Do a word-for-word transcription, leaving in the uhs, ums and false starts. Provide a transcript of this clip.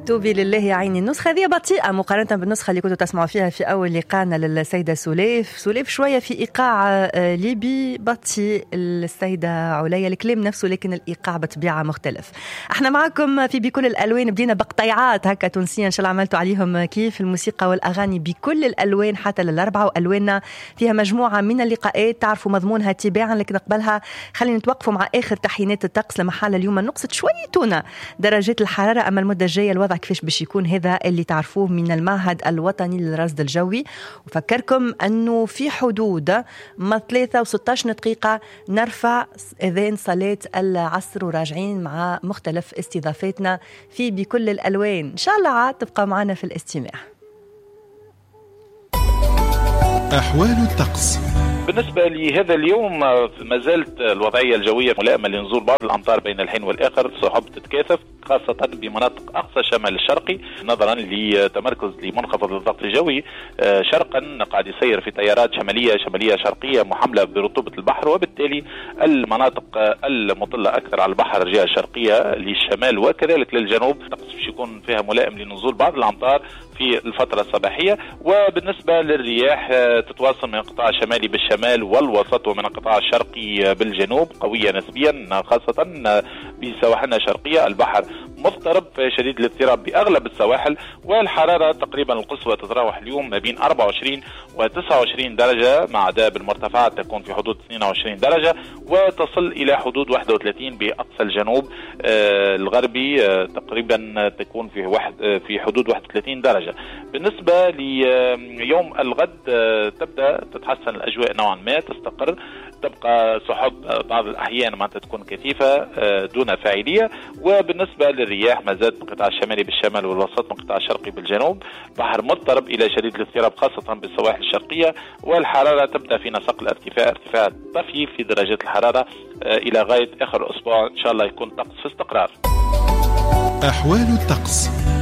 توبي لله يا عيني. النسخة هذه بطيئة مقارنة بالنسخة اللي كنتوا تسمعوا فيها في أول لقاءنا للسيدة سليف. سليف شوية في إيقاع ليبي بطيء، السيدة عليا الكلام نفسه لكن الإيقاع بطبيعة مختلف. احنا معكم في بكل الألوان، بدينا بقطيعات هكا تونسية إن شاء الله عملتوا عليهم كيف الموسيقى والأغاني بكل الألوان حتى للأربعة، وألواننا فيها مجموعة من اللقاءات تعرفوا مضمونها تباعا. لكن قبلها خلينا نتوقفوا مع آخر تحيينات الطقس لمحل اليوم نقصت شويتونا درجات الحرارة. أما المدة الجاية الوضع كيفاش باش يكون هذا اللي تعرفوه من المعهد الوطني للرصد الجوي. وفكركم أنه في حدود ما ثلاثة وستة دقيقة نرفع إذان صلاة العصر وراجعين مع مختلف استضافاتنا في بكل الألوان. إن شاء الله عاد تبقى معنا في الاستماع. أحوال الطقس. بالنسبة لهذا اليوم ما زالت الوضعية الجوية ملائمة لنزول بعض الأمطار بين الحين والآخر. سحب تتكاثف خاصة بمناطق أقصى شمال الشرقي نظرا لتمركز لمنخفض الضغط الجوي شرقا قاعد يسير في تيارات شمالية شمالية شرقية محملة برطوبة البحر، وبالتالي المناطق المطلة أكثر على البحر الجهة الشرقية للشمال وكذلك للجنوب الطقس باش يكون فيها ملائم لنزول بعض الأمطار في الفترة الصباحية. وبالنسبة للرياح تتواصل من القطاع الشمالي بالشمال والوسط ومن القطاع الشرقي بالجنوب قوية نسبيا خاصة بسواحلنا الشرقية. البحر مضطرب شديد الاضطراب بأغلب السواحل، والحرارة تقريبا القصوى تتراوح اليوم ما بين أربعة وعشرين وتسعة وعشرين درجة، مع عدا بالمرتفعات تكون في حدود اثنين وعشرين درجة وتصل إلى حدود واحد وثلاثين بأقصى الجنوب آه الغربي آه تقريبا تكون في واحد آه في حدود واحد وثلاثين درجة. بالنسبة ليوم الغد آه تبدأ تتحسن الأجواء نوعا ما، تستقر، تبقى سحب بعض الأحيان ما تكون كثيفة دون فاعلية. وبالنسبة للرياح ما زالت من القطاع الشمالي بالشمال والوسط من القطاع الشرقي بالجنوب، بحر مضطرب إلى شديد الاضطراب خاصة بالسواحل الشرقية، والحرارة تبدأ في نسق الارتفاع ارتفاع طفيف في درجات الحرارة إلى غاية آخر أسبوع إن شاء الله يكون طقس في استقرار. أحوال الطقس.